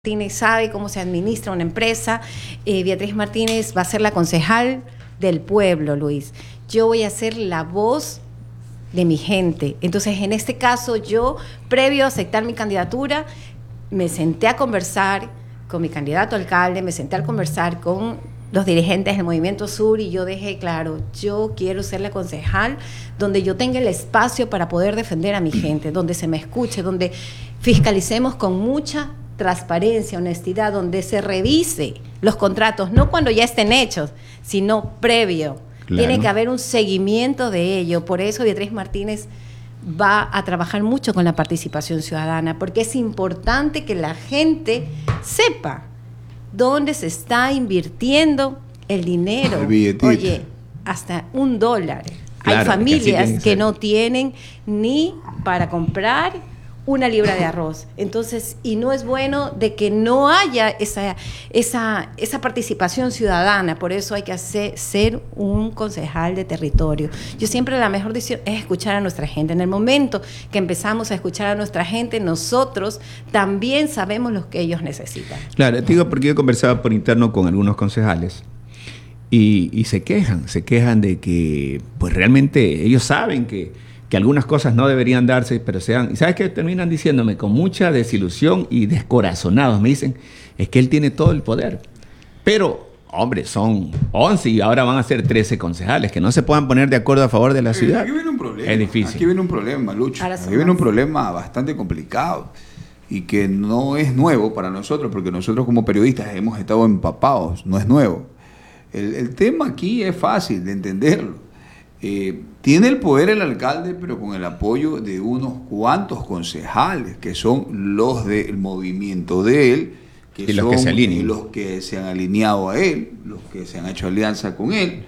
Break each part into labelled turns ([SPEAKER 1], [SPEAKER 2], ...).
[SPEAKER 1] Martínez sabe cómo se administra una empresa. Beatriz Martínez va a ser la concejal del pueblo, Luis. Yo voy a ser la voz de mi gente. Entonces, en este caso, yo, previo a aceptar mi candidatura, me senté a conversar con mi candidato a alcalde, me senté a conversar con los dirigentes del Movimiento Sur y yo dejé claro, yo quiero ser la concejal donde yo tenga el espacio para poder defender a mi gente, donde se me escuche, donde fiscalicemos con mucha transparencia, honestidad, donde se revise los contratos, no cuando ya estén hechos, sino previo. Claro. Tiene que haber un seguimiento de ello. Por eso Beatriz Martínez va a trabajar mucho con la participación ciudadana, porque es importante que la gente sepa dónde se está invirtiendo el dinero. Oye, hasta $1. Claro, hay familias que no tienen ni para comprar una libra de arroz. Entonces, y no es bueno de que no haya esa participación ciudadana. Por eso hay que ser un concejal de territorio. Yo siempre la mejor decisión es escuchar a nuestra gente. En el momento que empezamos a escuchar a nuestra gente, nosotros también sabemos lo que ellos necesitan.
[SPEAKER 2] Claro, te digo porque yo conversaba por interno con algunos concejales y se quejan de que pues realmente ellos saben que algunas cosas no deberían darse, pero se dan. ¿Y sabes qué? Terminan diciéndome con mucha desilusión y descorazonados. Me dicen, es que él tiene todo el poder. Pero, hombre, son 11 y ahora van a ser 13 concejales que no se puedan poner de acuerdo a favor de la ciudad.
[SPEAKER 3] Aquí viene un problema.
[SPEAKER 2] Es difícil.
[SPEAKER 3] Aquí viene un problema, Lucho. Aquí viene un problema bastante complicado y que no es nuevo para nosotros, porque nosotros como periodistas hemos estado empapados, no es nuevo. El tema aquí es fácil de entenderlo. Tiene el poder el alcalde, pero con el apoyo de unos cuantos concejales, que son los del movimiento de él, que
[SPEAKER 2] y
[SPEAKER 3] son
[SPEAKER 2] los
[SPEAKER 3] que se han alineado a él, los que se han hecho alianza con él.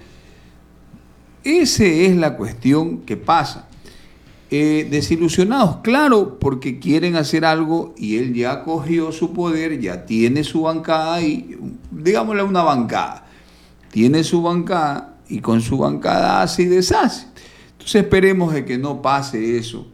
[SPEAKER 3] Esa es la cuestión que pasa. Desilusionados, claro, porque quieren hacer algo y él ya cogió su poder, ya tiene su bancada y, digámosle una bancada, tiene su bancada y con su bancada hace y deshace. Entonces esperemos de que no pase eso.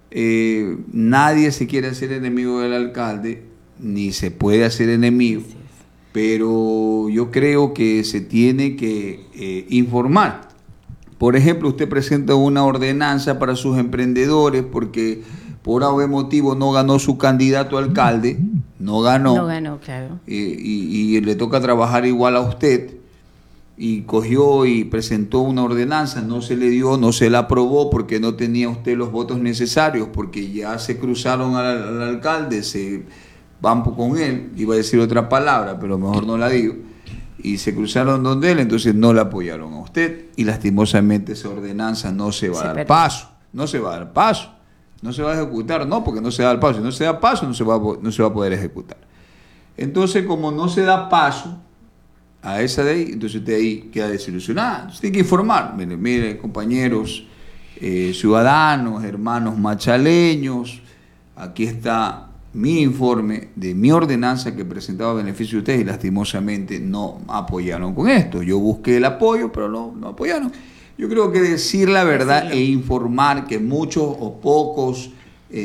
[SPEAKER 3] Nadie se quiere hacer enemigo del alcalde, ni se puede hacer enemigo, pero yo creo que se tiene que informar. Por ejemplo, usted presenta una ordenanza para sus emprendedores porque por algún motivo no ganó su candidato a alcalde, no ganó,
[SPEAKER 1] claro.
[SPEAKER 3] Y le toca trabajar igual a usted. Y cogió y presentó una ordenanza, no se le dio, no se la aprobó porque no tenía usted los votos necesarios, porque ya se cruzaron al alcalde, se van con él, iba a decir otra palabra, pero mejor no la digo, y se cruzaron donde él, entonces no la apoyaron a usted, y lastimosamente esa ordenanza no se va a dar paso, no se va a dar paso, no se va a ejecutar, no, porque no se da el paso, si no se da paso no se va a poder ejecutar. Entonces, como no se da paso a esa de ahí, entonces usted ahí queda desilusionado. Usted tiene que informar. Mire, compañeros, ciudadanos, hermanos machaleños, aquí está mi informe de mi ordenanza que presentaba a beneficio de ustedes y lastimosamente no apoyaron con esto. Yo busqué el apoyo, pero no apoyaron. Yo creo que decir la verdad e informar que muchos o pocos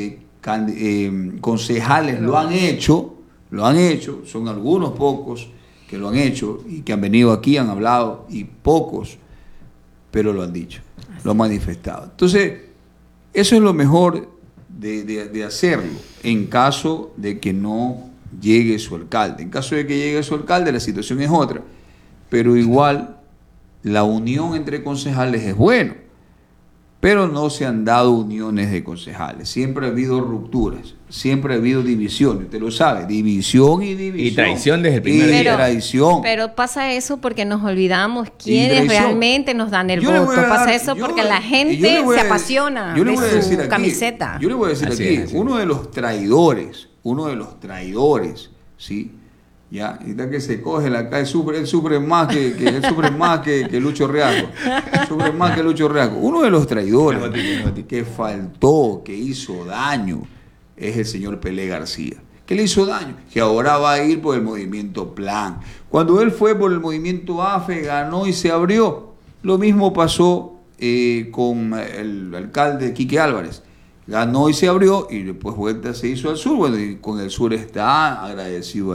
[SPEAKER 3] concejales lo han hecho, son algunos pocos que lo han hecho y que han venido aquí, han hablado, y pocos, pero lo han dicho, lo han manifestado. Entonces, eso es lo mejor de hacerlo, en caso de que no llegue su alcalde. En caso de que llegue su alcalde, la situación es otra, pero igual la unión entre concejales es bueno, pero no se han dado uniones de concejales. Siempre ha habido rupturas, siempre ha habido divisiones. Usted lo sabe, división y división.
[SPEAKER 2] Y traición desde el primer día.
[SPEAKER 1] Traición. Pero pasa eso porque nos olvidamos quiénes realmente nos dan el voto. Pasa eso porque la gente se apasiona de su camiseta.
[SPEAKER 3] Yo le voy a decir aquí, uno de los traidores, ¿sí? Ya, y da que se coge él sufre más que Lucho Reago. Sufre más que Lucho Reago. Uno de los traidores que faltó, que hizo daño, es el señor Pelé García. ¿Qué le hizo daño? Que ahora va a ir por el movimiento Plan. Cuando él fue por el movimiento AFE, ganó y se abrió. Lo mismo pasó con el alcalde Quique Álvarez. ganó y se abrió y después vuelta se hizo al sur. Bueno, y con el sur está agradecido